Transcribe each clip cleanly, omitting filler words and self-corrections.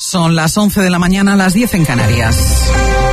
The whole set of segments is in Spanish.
Son las 11 de la mañana, las 10 en Canarias.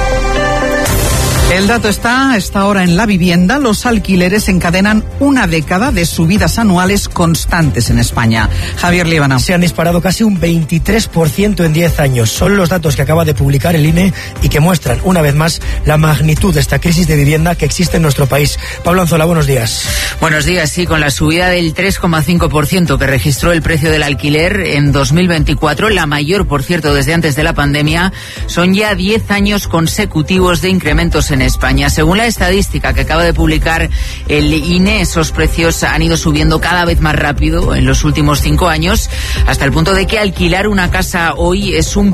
El dato está a esta hora en la vivienda. Los alquileres encadenan una década de subidas anuales constantes en España. Javier Líbana. Se han disparado casi un 23% en 10 años. Son los datos que acaba de publicar el INE y que muestran una vez más la magnitud de esta crisis de vivienda que existe en nuestro país. Pablo Anzola, buenos días. Buenos días, sí, con la subida del 3,5% que registró el precio del alquiler en 2024, la mayor, por cierto, desde antes de la pandemia, son ya 10 años consecutivos de incrementos en España. Según la estadística que acaba de publicar el INE, esos precios han ido subiendo cada vez más rápido en los últimos 5 años, hasta el punto de que alquilar una casa hoy es un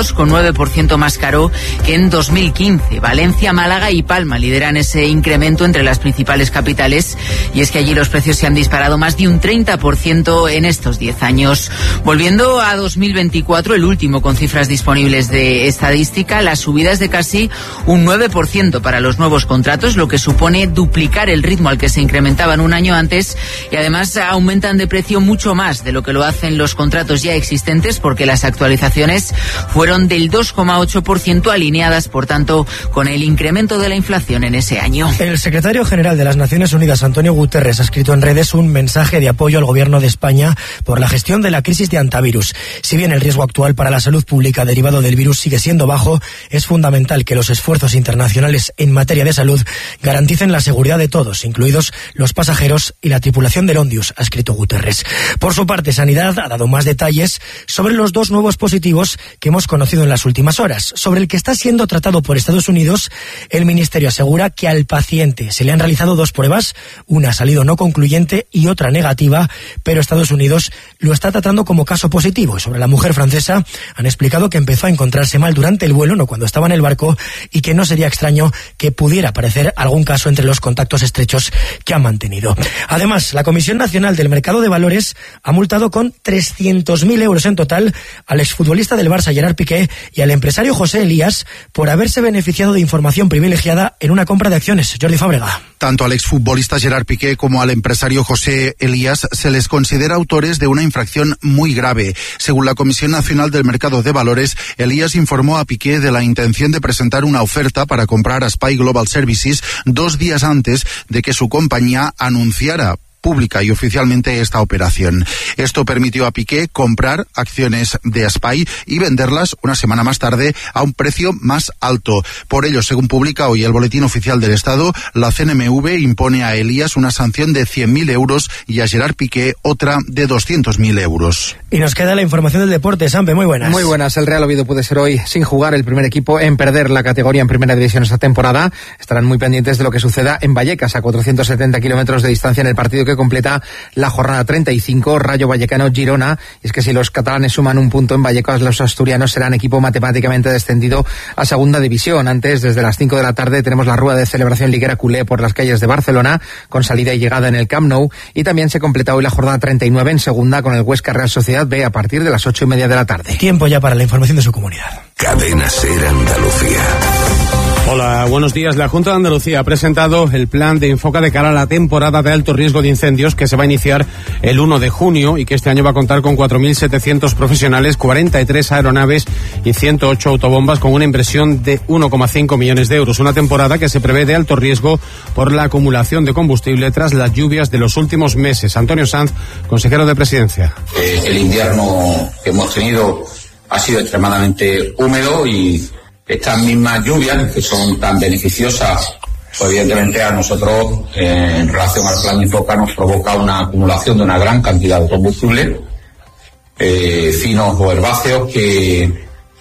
22,9% más caro que en 2015. Valencia, Málaga y Palma lideran ese incremento entre las principales capitales, y es que allí los precios se han disparado más de un 30% en estos 10 años. Volviendo a 2024, el último con cifras disponibles de estadística, la subida es de casi un 9% para los nuevos contratos, lo que supone duplicar el ritmo al que se incrementaban un año antes, y además aumentan de precio mucho más de lo que lo hacen los contratos ya existentes, porque las actualizaciones fueron del 2,8%, alineadas por tanto con el incremento de la inflación en ese año. El secretario general de las Naciones Unidas, Antonio Guterres, ha escrito en redes un mensaje de apoyo al gobierno de España por la gestión de la crisis de antivirus. Si bien el riesgo actual para la salud pública derivado del virus sigue siendo bajo, es fundamental que los esfuerzos internacionales en materia de salud garanticen la seguridad de todos, incluidos los pasajeros y la tripulación del Ondius, ha escrito Guterres. Por su parte, Sanidad ha dado más detalles sobre los 2 nuevos positivos que hemos conocido en las últimas horas. Sobre el que está siendo tratado por Estados Unidos, el Ministerio asegura que al paciente se le han realizado 2 pruebas, una ha salido no concluyente y otra negativa, pero Estados Unidos lo está tratando como caso positivo. Y sobre la mujer francesa, han explicado que empezó a encontrarse mal durante el vuelo, no cuando estaba en el barco, y que no sería extraño que pudiera aparecer algún caso entre los contactos estrechos que han mantenido. Además, la Comisión Nacional del Mercado de Valores ha multado con 300.000 euros en total al exfutbolista del Barça, Gerard Piqué, y al empresario José Elías por haberse beneficiado de información privilegiada en una compra de acciones. Jordi Fábrega. Tanto al exfutbolista Gerard Piqué como al empresario José Elías se les considera autores de una infracción muy grave. Según la Comisión Nacional del Mercado de Valores, Elías informó a Piqué de la intención de presentar una oferta para comprar a Spy Global Services 2 días antes de que su compañía anunciara pública y oficialmente esta operación. Esto permitió a Piqué comprar acciones de Spy y venderlas una semana más tarde a un precio más alto. Por ello, según publica hoy el Boletín Oficial del Estado, la CNMV impone a Elías una sanción de 100.000 euros y a Gerard Piqué otra de 200.000 euros. Y nos queda la información del deporte. Sampe, muy buenas. Muy buenas. El Real Oviedo puede ser hoy, sin jugar, el primer equipo en perder la categoría en Primera División esta temporada. Estarán muy pendientes de lo que suceda en Vallecas, a 470 kilómetros de distancia, en el partido que completa la jornada 35, Rayo Vallecano-Girona. Y es que si los catalanes suman un punto en Vallecas, los asturianos serán equipo matemáticamente descendido a Segunda División. Antes, desde las 5 de la tarde, tenemos la rueda de celebración liguera culé por las calles de Barcelona, con salida y llegada en el Camp Nou. Y también se completa hoy la jornada 39 en Segunda, con el Huesca Real Sociedad B a partir de las 8:30 de la tarde. Tiempo ya para la información de su comunidad. Cadena SER Andalucía. Hola, buenos días. La Junta de Andalucía ha presentado el plan de enfoque de cara a la temporada de alto riesgo de incendios que se va a iniciar el 1 de junio y que este año va a contar con 4.700 profesionales, 43 aeronaves y 108 autobombas, con una inversión de 1,5 millones de euros. Una temporada que se prevé de alto riesgo por la acumulación de combustible tras las lluvias de los últimos meses. Antonio Sanz, consejero de Presidencia. El invierno que hemos tenido ha sido extremadamente húmedo y estas mismas lluvias, que son tan beneficiosas, pues evidentemente a nosotros, en relación al plan Infoca, nos provoca una acumulación de una gran cantidad de combustible, finos o herbáceos, que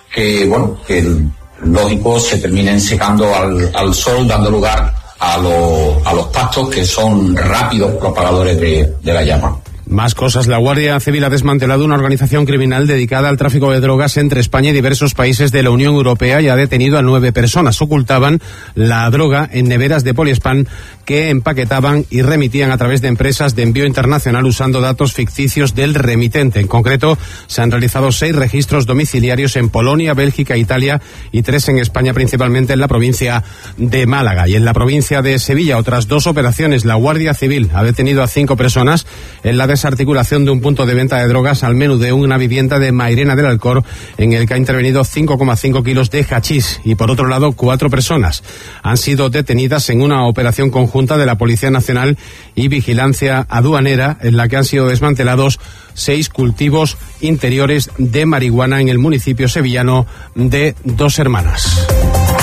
lógico se terminen secando al sol, dando lugar a los pastos, que son rápidos propagadores de la llama. Más cosas. La Guardia Civil ha desmantelado una organización criminal dedicada al tráfico de drogas entre España y diversos países de la Unión Europea y ha detenido a 9 personas. Ocultaban la droga en neveras de poliespan que empaquetaban y remitían a través de empresas de envío internacional usando datos ficticios del remitente. En concreto, se han realizado 6 registros domiciliarios en Polonia, Bélgica, Italia y 3 en España, principalmente en la provincia de Málaga. Y en la provincia de Sevilla, otras 2 operaciones. La Guardia Civil ha detenido a 5 personas en la desarticulación de un punto de venta de drogas al menudeo en una vivienda de Mairena del Alcor, en el que ha intervenido 5,5 kilos de hachís. Y por otro lado, 4 personas han sido detenidas en una operación conjunta de la Policía Nacional y Vigilancia Aduanera, en la que han sido desmantelados 6 cultivos interiores de marihuana en el municipio sevillano de Dos Hermanas.